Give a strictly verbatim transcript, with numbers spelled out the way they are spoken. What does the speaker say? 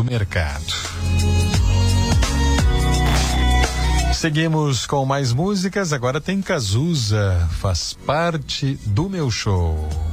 mercado. Seguimos com mais músicas. Agora tem Cazuza, Faz Parte do Meu Show.